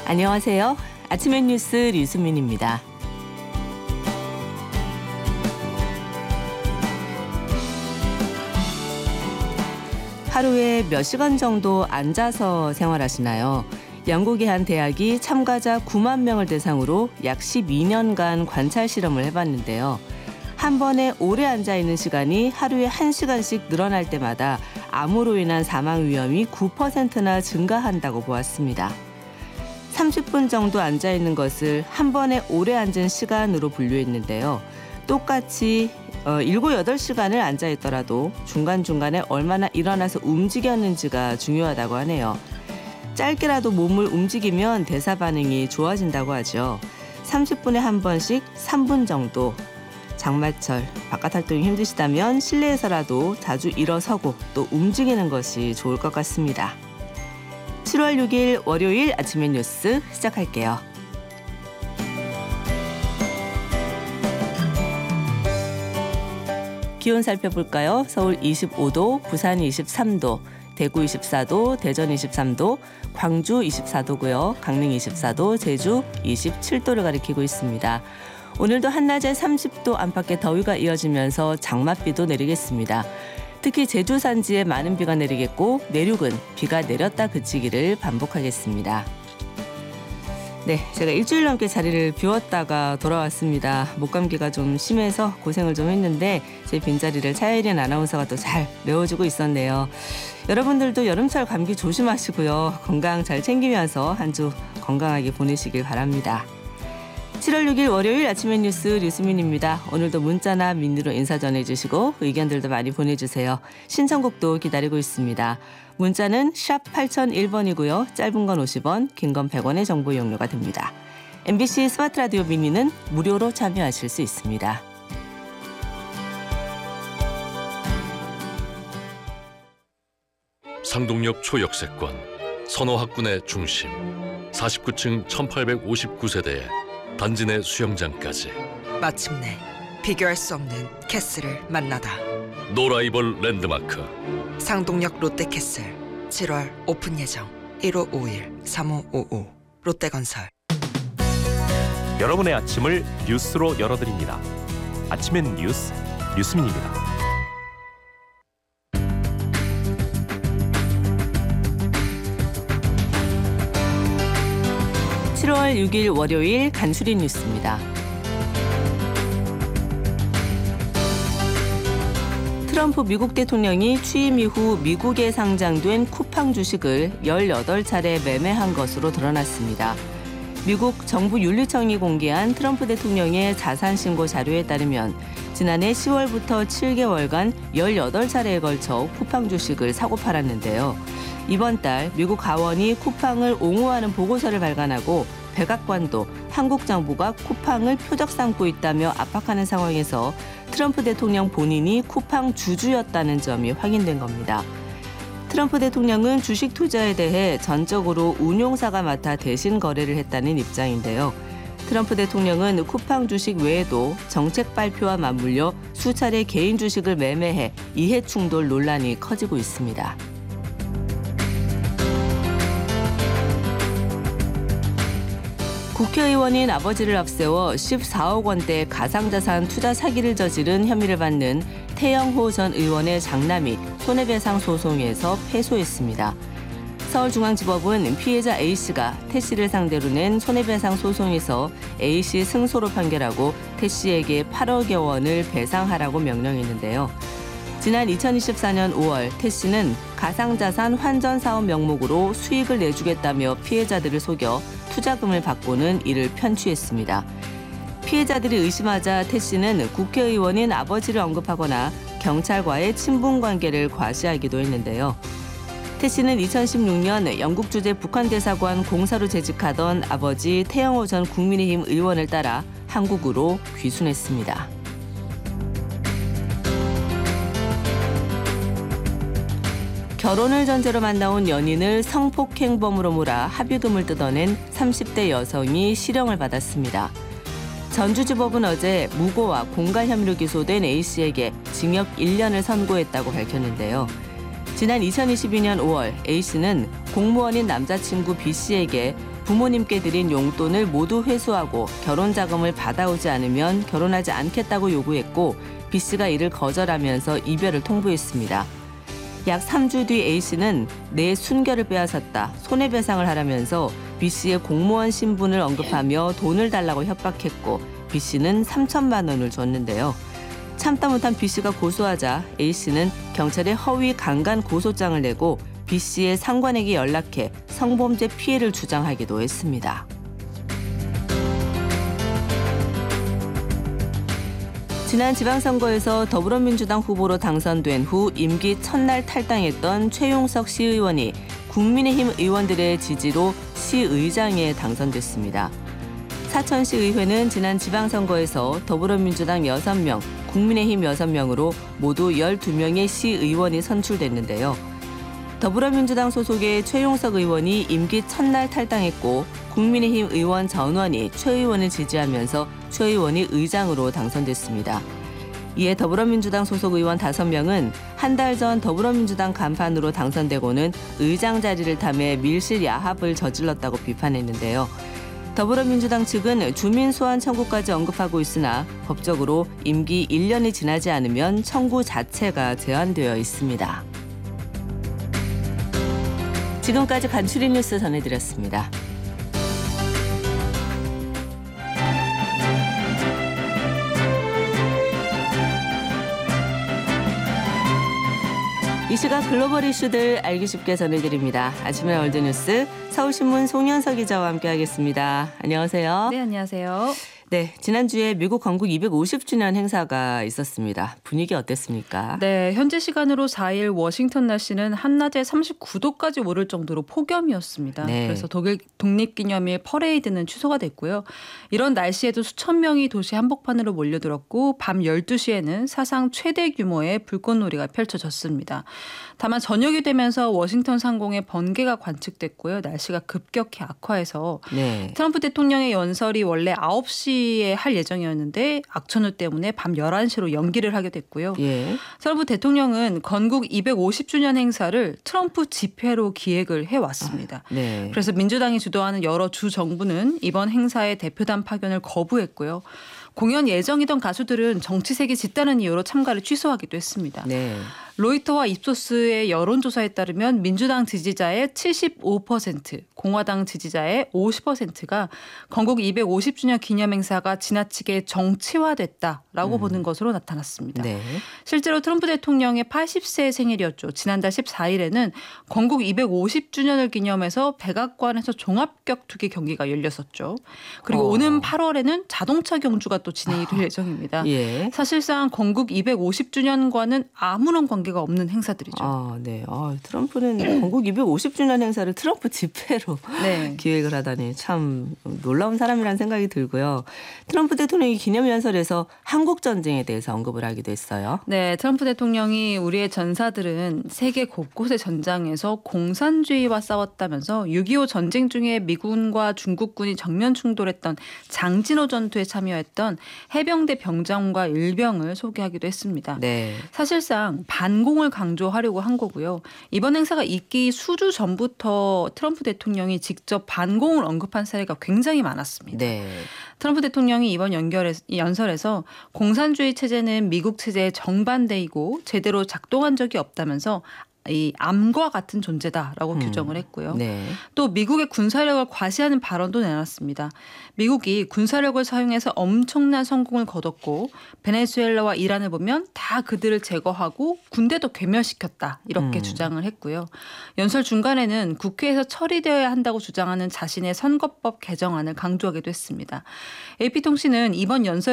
안녕하세요. 아침의 뉴스 류수민입니다. 하루에 몇 시간 정도 앉아서 생활하시나요? 영국의 한 대학이 참가자 9만 명을 대상으로 약 12년간 관찰 실험을 해봤는데요. 한 번에 오래 앉아있는 시간이 하루에 1시간씩 늘어날 때마다 암으로 인한 사망 위험이 9%나 증가한다고 보았습니다. 30분 정도 앉아있는 것을 한 번에 오래 앉은 시간으로 분류했는데요. 똑같이 7, 8시간을 앉아있더라도 중간중간에 얼마나 일어나서 움직였는지가 중요하다고 하네요. 짧게라도 몸을 움직이면 대사 반응이 좋아진다고 하죠. 30분에 한 번씩 3분 정도. 장마철 바깥 활동이 힘드시다면 실내에서라도 자주 일어서고 또 움직이는 것이 좋을 것 같습니다. 7월 6일 월요일 아침의 뉴스 시작할게요. 기온 살펴볼까요? 서울 25도, 부산 23도, 대구 24도, 대전 23도, 광주 24도고요. 강릉 24도, 제주 27도를 가리키고 있습니다. 오늘도 한낮에 30도 안팎의 더위가 이어지면서 장맛비도 내리겠습니다. 특히 제주 산지에 많은 비가 내리겠고 내륙은 비가 내렸다 그치기를 반복하겠습니다. 네, 제가 일주일 넘게 자리를 비웠다가 돌아왔습니다. 목감기가 좀 심해서 고생을 좀 했는데 제 빈자리를 차혜린 아나운서가 또 잘 메워주고 있었네요. 여러분들도 여름철 감기 조심하시고요. 건강 잘 챙기면서 한 주 건강하게 보내시길 바랍니다. 7월 6일 월요일 아침의 뉴스 류수민입니다. 오늘도 문자나 민으로 인사 전해주시고 의견들도 많이 보내주세요. 신청곡도 기다리고 있습니다. 문자는 샵 8001번이고요. 짧은 건 50원, 긴 건 100원의 정보 이용료가 됩니다. MBC 스마트 라디오 미니는 무료로 참여하실 수 있습니다. 상동역 초역세권, 선호학군의 중심, 49층 1859세대에 단지 내 수영장까지 마침내 비교할 수 없는 캐슬을 만나다. 노라이벌 랜드마크 상동역 롯데캐슬 7월 오픈 예정. 1551-3555 롯데건설. 여러분의 아침을 뉴스로 열어드립니다. 아침엔 뉴스 류수민입니다. 7월 6일 월요일 간추린 뉴스입니다. 트럼프 미국 대통령이 취임 이후 미국에 상장된 쿠팡 주식을 18차례 매매한 것으로 드러났습니다. 미국 정부윤리청이 공개한 트럼프 대통령의 자산신고 자료에 따르면 지난해 10월부터 7개월간 18차례에 걸쳐 쿠팡 주식을 사고 팔았는데요. 이번 달 미국 하원이 쿠팡을 옹호하는 보고서를 발간하고 백악관도 한국 정부가 쿠팡을 표적 삼고 있다며 압박하는 상황에서 트럼프 대통령 본인이 쿠팡 주주였다는 점이 확인된 겁니다. 트럼프 대통령은 주식 투자에 대해 전적으로 운용사가 맡아 대신 거래를 했다는 입장인데요. 트럼프 대통령은 쿠팡 주식 외에도 정책 발표와 맞물려 수차례 개인 주식을 매매해 이해충돌 논란이 커지고 있습니다. 국회의원인 아버지를 앞세워 14억 원대 가상자산 투자 사기를 저지른 혐의를 받는 태영호 전 의원의 장남이 손해배상 소송에서 패소했습니다. 서울중앙지법은 피해자 A씨가 태씨를 상대로 낸 손해배상 소송에서 A씨 승소로 판결하고 태씨에게 8억여 원을 배상하라고 명령했는데요. 지난 2024년 5월 태씨는 가상자산 환전사업 명목으로 수익을 내주겠다며 피해자들을 속여 투자금을 받고는 이를 편취했습니다. 피해자들이 의심하자 태씨는 국회의원인 아버지를 언급하거나 경찰과의 친분관계를 과시하기도 했는데요. 태씨는 2016년 영국 주재 북한 대사관 공사로 재직하던 아버지 태영호 전 국민의힘 의원을 따라 한국으로 귀순했습니다. 결혼을 전제로 만나온 연인을 성폭행범으로 몰아 합의금을 뜯어낸 30대 여성이 실형을 받았습니다. 전주지법은 어제 무고와 공갈 혐의로 기소된 A씨에게 징역 1년을 선고했다고 밝혔는데요. 지난 2022년 5월 A씨는 공무원인 남자친구 B 씨에게 부모님께 드린 용돈을 모두 회수하고 결혼 자금을 받아오지 않으면 결혼하지 않겠다고 요구했고 B 씨가 이를 거절하면서 이별을 통보했습니다. 약 3주 뒤 A 씨는 내 순결을 빼앗았다, 손해배상을 하라면서 B 씨의 공무원 신분을 언급하며 돈을 달라고 협박했고 B 씨는 3천만 원을 줬는데요. 참다 못한 B 씨가 고소하자 A 씨는 경찰에 허위 강간 고소장을 내고 B 씨의 상관에게 연락해 성범죄 피해를 주장하기도 했습니다. 지난 지방선거에서 더불어민주당 후보로 당선된 후 임기 첫날 탈당했던 최용석 시의원이 국민의힘 의원들의 지지로 시의장에 당선됐습니다. 사천시의회는 지난 지방선거에서 더불어민주당 6명, 국민의힘 6명으로 모두 12명의 시의원이 선출됐는데요. 더불어민주당 소속의 최용석 의원이 임기 첫날 탈당했고 국민의힘 의원 전원이 최 의원을 지지하면서 최 의원이 의장으로 당선됐습니다. 이에 더불어민주당 소속 의원 5명은 한 달 전 더불어민주당 간판으로 당선되고는 의장 자리를 탐해 밀실 야합을 저질렀다고 비판했는데요. 더불어민주당 측은 주민 소환 청구까지 언급하고 있으나 법적으로 임기 1년이 지나지 않으면 청구 자체가 제한되어 있습니다. 지금까지 간추린 뉴스 전해드렸습니다. 이 시각 글로벌 이슈들 알기 쉽게 전해드립니다. 아침의 월드뉴스 서울신문 송현석 기자와 함께하겠습니다. 안녕하세요. 네, 안녕하세요. 네, 지난주에 미국 건국 250주년 행사가 있었습니다. 분위기 어땠습니까? 네, 현지 시간으로 4일 워싱턴 날씨는 한낮에 39도까지 오를 정도로 폭염이었습니다. 네. 그래서 독일 독립기념일 퍼레이드는 취소가 됐고요. 이런 날씨에도 수천 명이 도시 한복판으로 몰려들었고 밤 12시에는 사상 최대 규모의 불꽃놀이가 펼쳐졌습니다. 다만 저녁이 되면서 워싱턴 상공에 번개가 관측됐고요. 날씨가 급격히 악화해서 네. 트럼프 대통령의 연설이 원래 9시에 할 예정이었는데 악천후 때문에 밤 11시로 연기를 하게 됐고요. 예. 트럼프 대통령은 건국 250주년 행사를 트럼프 집회로 기획을 해왔습니다. 네. 그래서 민주당이 주도하는 여러 주 정부는 이번 행사에 대표단 파견을 거부했고요. 공연 예정이던 가수들은 정치색이 짙다는 이유로 참가를 취소하기도 했습니다. 네. 로이터와 입소스의 여론조사에 따르면 민주당 지지자의 75%, 공화당 지지자의 50%가 건국 250주년 기념행사가 지나치게 정치화됐다라고 보는 것으로 나타났습니다. 네. 실제로 트럼프 대통령의 80세 생일이었죠. 지난달 14일에는 건국 250주년을 기념해서 백악관에서 종합격투기 경기가 열렸었죠. 그리고 오는 8월에는 자동차 경주가 또 진행이 될 예정입니다. 예. 사실상 건국 250주년과는 아무런 관계가 없는 행사들이죠. 아, 네. 트럼프는 건국 250주년 행사를 트럼프 집회로 네. 기획을 하다니 참 놀라운 사람이라는 생각이 들고요. 트럼프 대통령이 기념연설에서 한국 전쟁에 대해서 언급을 하기도 했어요. 네, 트럼프 대통령이 우리의 전사들은 세계 곳곳의 전장에서 공산주의와 싸웠다면서 6.25 전쟁 중에 미군과 중국군이 정면 충돌했던 장진호 전투에 참여했던 해병대 병장과 일병을 소개하기도 했습니다. 네. 사실상 반공을 강조하려고 한 거고요. 이번 행사가 있기 수주 전부터 트럼프 대통령이 직접 반공을 언급한 사례가 굉장히 많았습니다. 네. 트럼프 대통령이 이번 연설에서 공산주의 체제는 미국 체제의 정반대이고 제대로 작동한 적이 없다면서 이 암과 같은 존재다라고 규정을 했고요. 네. 또 미국의 군사력을 과시하는 발언도 내놨습니다. 미국이 군사력을 사용해서 엄청난 성공을 거뒀고 베네수엘라와 이란을 보면 다 그들을 제거하고 군대도 괴멸시켰다 이렇게 주장을 했고요. 연설 중간에는 국회에서 처리되어야 한다고 주장하는 자신의 선거법 개정안을 강조하기도 했습니다. AP통신은 이번 연설